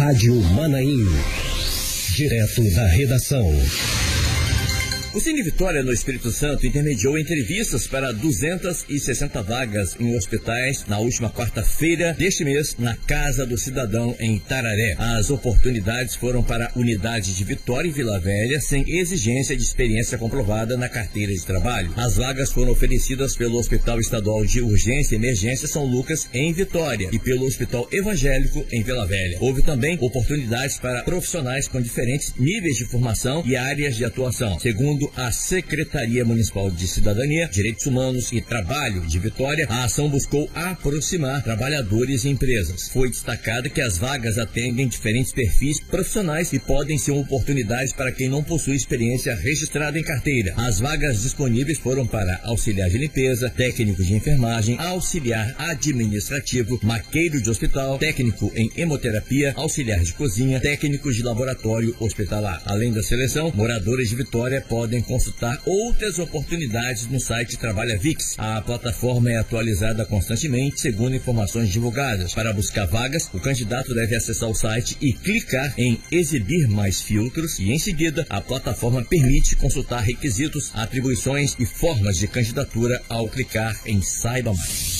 Rádio Manaim. Direto da redação. O Cine Vitória, no Espírito Santo, intermediou entrevistas para 260 vagas em hospitais na última quarta-feira deste mês, na Casa do Cidadão, em Itararé. As oportunidades foram para unidades de Vitória e Vila Velha, sem exigência de experiência comprovada na carteira de trabalho. As vagas foram oferecidas pelo Hospital Estadual de Urgência e Emergência São Lucas, em Vitória, e pelo Hospital Evangélico, em Vila Velha. Houve também oportunidades para profissionais com diferentes níveis de formação e áreas de atuação. Segundo a Secretaria Municipal de Cidadania, Direitos Humanos e Trabalho de Vitória, a ação buscou aproximar trabalhadores e empresas. Foi destacado que as vagas atendem diferentes perfis profissionais e podem ser oportunidades para quem não possui experiência registrada em carteira. As vagas disponíveis foram para auxiliar de limpeza, técnico de enfermagem, auxiliar administrativo, maqueiro de hospital, técnico em hemoterapia, auxiliar de cozinha, técnicos de laboratório hospitalar. Além da seleção, moradores de Vitória podem consultar outras oportunidades no site Trabalha VIX. A plataforma é atualizada constantemente, segundo informações divulgadas. Para buscar vagas, o candidato deve acessar o site e clicar em exibir mais filtros, e em seguida a plataforma permite consultar requisitos, atribuições e formas de candidatura ao clicar em Saiba Mais.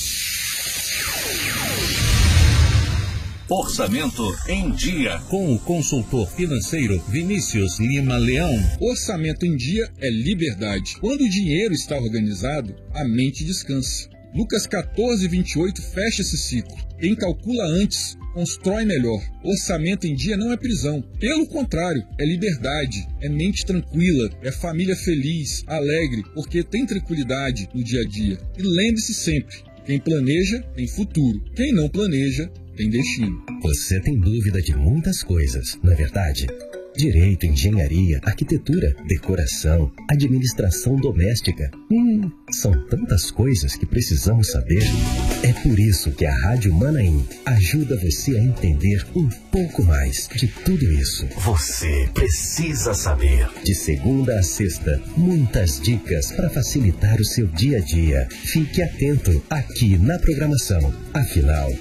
Orçamento em Dia, com o consultor financeiro Vinícius Lima Leão. Orçamento em dia é liberdade. Quando o dinheiro está organizado, a mente descansa. Lucas 14:28 fecha esse ciclo. Quem calcula antes, constrói melhor. Orçamento em dia não é prisão. Pelo contrário, é liberdade, é mente tranquila, é família feliz, alegre, porque tem tranquilidade no dia a dia. E lembre-se sempre, quem planeja tem futuro. Quem não planeja tem destino. Você tem dúvida de muitas coisas, não é verdade? Direito, engenharia, arquitetura, decoração, administração doméstica. São tantas coisas que precisamos saber. É por isso que a Rádio Manaim ajuda você a entender um pouco mais de tudo isso. Você precisa saber. De segunda a sexta, muitas dicas para facilitar o seu dia a dia. Fique atento aqui na programação. Afinal,